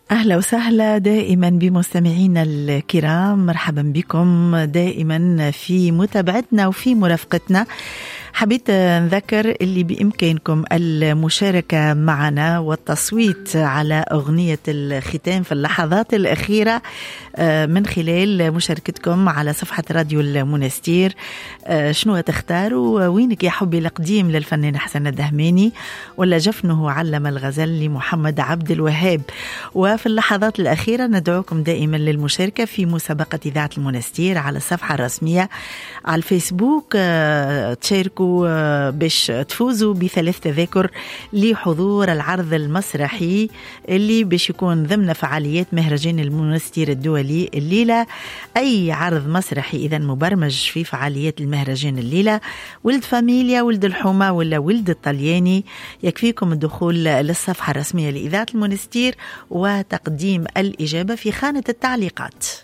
أهلا وسهلا دائما بمستمعينا الكرام، مرحبا بكم دائما في متابعتنا وفي مرافقتنا. حبيت نذكر اللي بإمكانكم المشاركة معنا والتصويت على أغنية الختام في اللحظات الأخيرة من خلال مشاركتكم على صفحة راديو المنستير. شنو تختاروا؟ وينك يا حبي القديم للفنان حسن الدهماني، ولا جفنه علم الغزل لمحمد عبد الوهاب؟ وفي اللحظات الأخيرة ندعوكم دائما للمشاركة في مسابقة إذاعة المنستير على الصفحة الرسمية على الفيسبوك. تشاركوا باش تفوزوا ب3 تذاكر لحضور العرض المسرحي اللي باش يكون ضمن فعاليات مهرجان المنستير الدولي الليلة. أي عرض مسرحي إذا مبرمج في فعاليات المهرجان الليلة، ولد فاميليا، ولد الحومة، ولا ولد الطلياني، يكفيكم الدخول للصفحة الرسمية لإذاعة المنستير وتقديم الإجابة في خانة التعليقات.